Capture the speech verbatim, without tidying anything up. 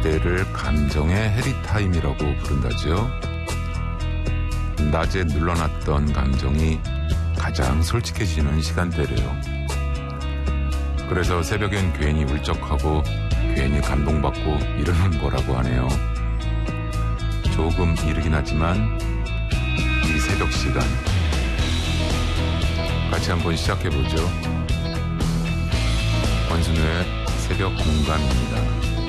이때를 감정의 해리타임이라고 부른다지요. 낮에 눌러놨던 감정이 가장 솔직해지는 시간대래요. 그래서 새벽엔 괜히 울적하고 괜히 감동받고 이러는 거라고 하네요. 조금 이르긴 하지만 이 새벽 시간 같이 한번 시작해보죠. 권순우의 새벽 공감입니다.